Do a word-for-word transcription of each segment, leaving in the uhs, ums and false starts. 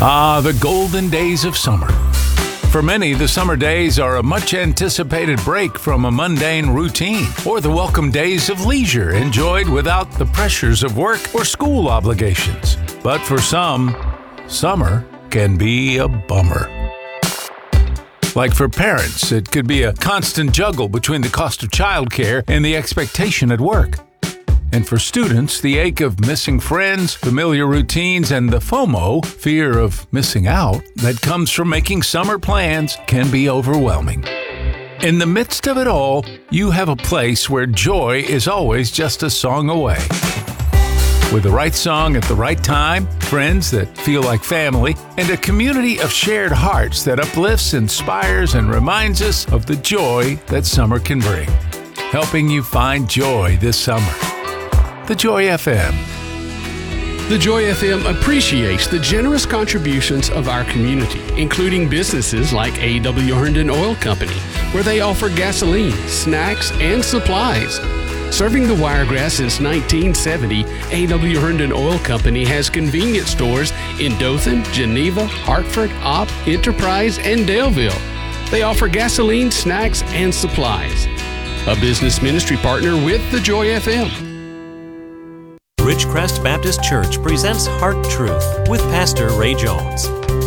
Ah, the golden days of summer. For many, the summer days are a much-anticipated break from a mundane routine, or the welcome days of leisure enjoyed without the pressures of work or school obligations. But for some, summer can be a bummer. Like for parents, it could be a constant juggle between the cost of childcare and the expectation at work. And for students, the ache of missing friends, familiar routines, and the FOMO, fear of missing out, that comes from making summer plans can be overwhelming. In the midst of it all, you have a place where joy is always just a song away. With the right song at the right time, friends that feel like family, and a community of shared hearts that uplifts, inspires, and reminds us of the joy that summer can bring. Helping you find joy this summer. The Joy F M. The Joy F M appreciates the generous contributions of our community, including businesses like A W Herndon Oil Company, where they offer gasoline, snacks, and supplies. Serving the Wiregrass since nineteen seventy, A W Herndon Oil Company has convenience stores in Dothan, Geneva, Hartford, Opp, Enterprise, and Daleville. They offer gasoline, snacks, and supplies. A business ministry partner with the Joy F M. Ridgecrest Baptist Church presents Heart Truth with Pastor Ray Jones.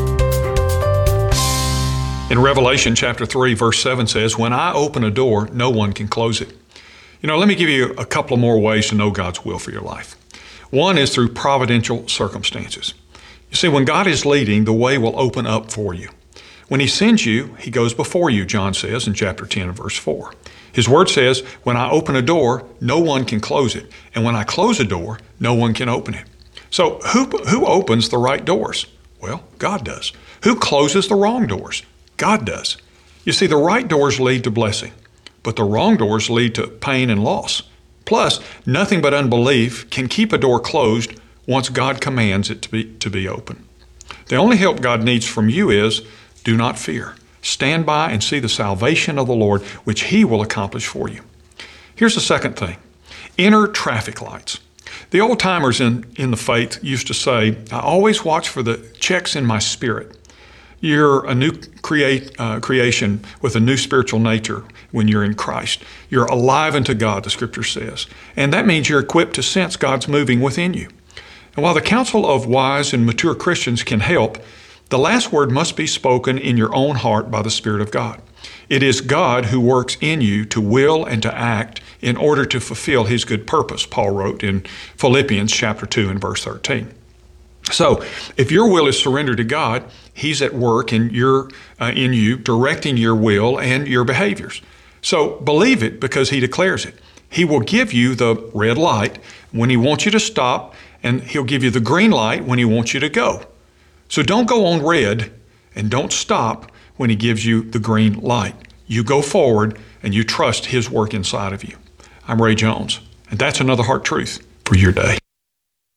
In Revelation chapter three, verse seven says, "When I open a door, no one can close it." You know, let me give you a couple of more ways to know God's will for your life. One is through providential circumstances. You see, when God is leading, the way will open up for you. When He sends you, He goes before you, John says in chapter ten and verse four. His word says, when I open a door, no one can close it. And when I close a door, no one can open it. So who, who opens the right doors? Well, God does. Who closes the wrong doors? God does. You see, the right doors lead to blessing, but the wrong doors lead to pain and loss. Plus, nothing but unbelief can keep a door closed once God commands it to be, to be open. The only help God needs from you is, do not fear. Stand by and see the salvation of the Lord, which He will accomplish for you. Here's the second thing. Enter traffic lights. The old timers in, in the faith used to say, I always watch for the checks in my spirit. You're a new create, uh, creation with a new spiritual nature when you're in Christ. You're alive unto God, the Scripture says. And that means you're equipped to sense God's moving within you. And while the counsel of wise and mature Christians can help, the last word must be spoken in your own heart by the Spirit of God. It is God who works in you to will and to act in order to fulfill His good purpose, Paul wrote in Philippians chapter two and verse thirteen. So, if your will is surrendered to God, He's at work in your uh, in you, directing your will and your behaviors. So, believe it because He declares it. He will give you the red light when He wants you to stop, and He'll give you the green light when He wants you to go. So don't go on red and don't stop when He gives you the green light. You go forward and you trust His work inside of you. I'm Ray Jones, and that's another Heart Truth for your day.